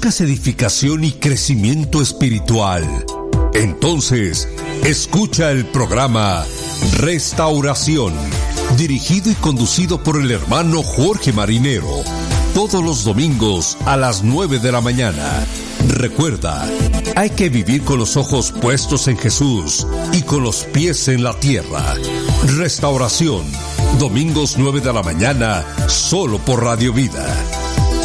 buscas edificación y crecimiento espiritual, entonces escucha el programa Restauración, dirigido y conducido por el hermano Jorge Marinero, todos los domingos a las 9 de la mañana. Recuerda, hay que vivir con los ojos puestos en Jesús y con los pies en la tierra. Restauración, domingos 9 de la mañana, solo por Radio Vida.